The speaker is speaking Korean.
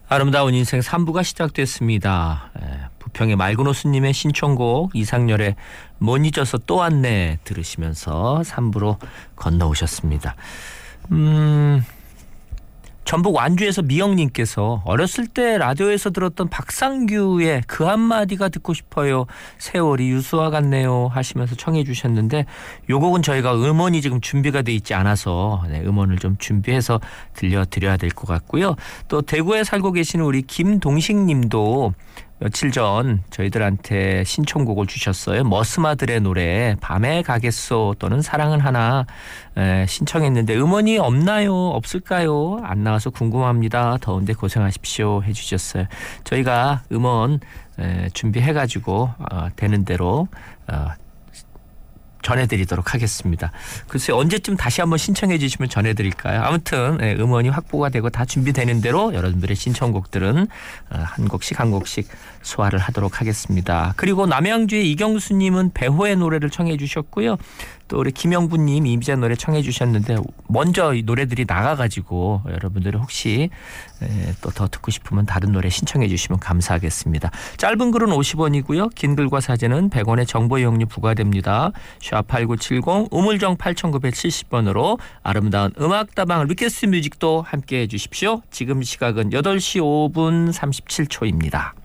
아름다운 인생 3부가 시작됐습니다. 부평의 맑은 호수님의 신청곡 이상열의 못 잊어서 또 왔네 들으시면서 3부로 건너오셨습니다. 전북 완주에서 미영님께서 어렸을 때 라디오에서 들었던 박상규의 그 한마디가 듣고 싶어요. 세월이 유수와 같네요 하시면서 청해 주셨는데 요 곡은 저희가 음원이 지금 준비가 돼 있지 않아서 음원을 좀 준비해서 들려드려야 될 것 같고요. 또 대구에 살고 계시는 우리 김동식님도 며칠 전 저희들한테 신청곡을 주셨어요. 머스마들의 노래 밤에 가겠소 또는 사랑은 하나 신청했는데 음원이 없나요? 없을까요? 안 나와서 궁금합니다. 더운데 고생하십시오 해주셨어요. 저희가 음원 준비해가지고 되는 대로 전해드리도록 하겠습니다. 글쎄 언제쯤 다시 한번 신청해 주시면 전해드릴까요? 아무튼 음원이 확보가 되고 다 준비되는 대로 여러분들의 신청곡들은 한 곡씩 소화를 하도록 하겠습니다. 그리고 남양주의 이경수님은 배호의 노래를 청해 주셨고요. 또 우리 김영부님 이미자 노래 청해 주셨는데 먼저 이 노래들이 나가가지고 여러분들이 혹시 또 더 듣고 싶으면 다른 노래 신청해 주시면 감사하겠습니다. 짧은 글은 50원이고요. 긴 글과 사진은 100원의 정보 이용료 부과됩니다. #8970 우물정 8970번으로 아름다운 음악다방을 위키스 뮤직도 함께해 주십시오. 지금 시각은 8시 5분 37초입니다.